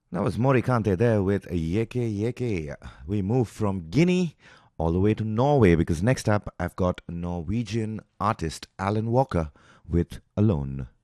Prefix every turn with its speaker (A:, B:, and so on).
A: That was Morikante there with Yeke Yeke. We move from Guinea all the way to Norway because next up I've got Norwegian artist Alan Walker with Alone.